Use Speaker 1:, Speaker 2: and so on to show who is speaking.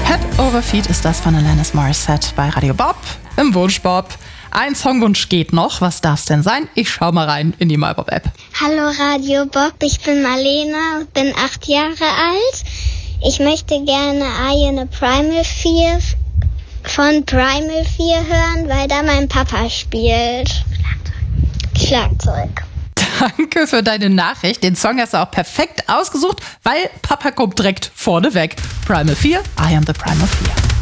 Speaker 1: Head Over Feet ist das von Alanis Morissette bei Radio Bob im Wunsch Bob. Ein Songwunsch geht noch. Was darf's denn sein? Ich schau mal rein in die MyBob-App.
Speaker 2: Hallo Radio Bob, ich bin Marlena, bin 8 Jahre alt. Ich möchte gerne I in a Primal Fear von Primal Fear hören, weil da mein Papa spielt. Schlagzeug.
Speaker 1: Danke für deine Nachricht. Den Song hast du auch perfekt ausgesucht, weil Papa kommt direkt vorne weg. Primal Fear, I am the Primal Fear.